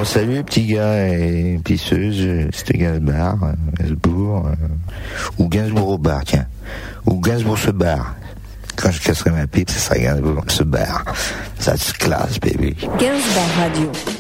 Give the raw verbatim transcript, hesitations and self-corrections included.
Bon, salut les petits gars et pisseuses, c'était Gainsbourg, Gainsbourg, euh, ou Gainsbourg au bar, tiens. Ou Gainsbourg se barre. Quand je casserai ma pipe, c'est ça, Gainsbourg se barre. Ça se classe, baby. Gainsbourg Radio.